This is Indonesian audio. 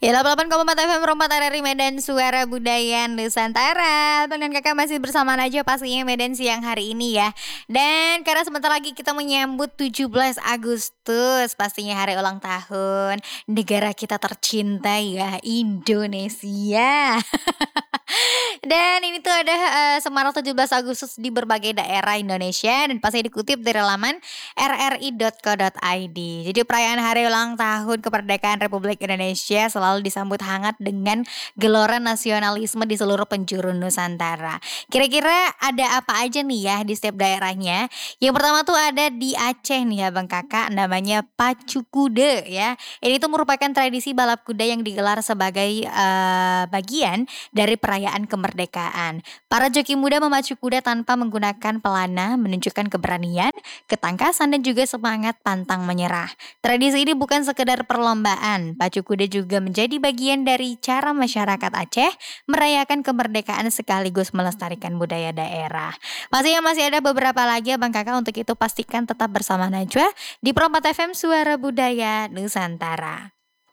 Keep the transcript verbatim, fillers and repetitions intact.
Ya, delapan puluh delapan koma empat F M Rompat R R I Medan, Suara Budaya Nusantara. Abang dan kakak masih bersama aja pastinya Medan siang hari ini ya. Dan karena sebentar lagi kita menyambut tujuh belas Agustus, pastinya hari ulang tahun negara kita tercinta ya, Indonesia. Dan ini tuh ada eh, semarak tujuh belas Agustus di berbagai daerah Indonesia dan pasti dikutip dari laman r r i dot co dot i d. Jadi perayaan hari ulang tahun kemerdekaan Republik Indonesia selalu disambut hangat dengan gelora nasionalisme di seluruh penjuru Nusantara. Kira-kira ada apa aja nih ya di setiap daerahnya? Yang pertama tuh ada di Aceh nih ya Bang Kakak, namanya Pacu Kuda ya. Ini tuh merupakan tradisi balap kuda yang digelar sebagai eh, bagian dari perayaan kemerdekaan. Para joki muda memacu kuda tanpa menggunakan pelana, menunjukkan keberanian, ketangkasan dan juga semangat pantang menyerah. Tradisi ini bukan sekedar perlombaan, pacu kuda juga menjadi bagian dari cara masyarakat Aceh merayakan kemerdekaan sekaligus melestarikan budaya daerah. Pastinya masih ada beberapa lagi ya Bang Kakak, untuk itu pastikan tetap bersama Najwa di Perompat F M Suara Budaya Nusantara.